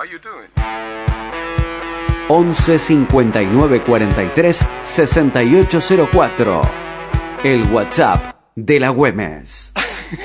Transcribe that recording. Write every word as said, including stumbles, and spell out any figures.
once cincuenta y nueve cuarenta y tres sesenta y ocho cero cuatro. El WhatsApp de la Güemes.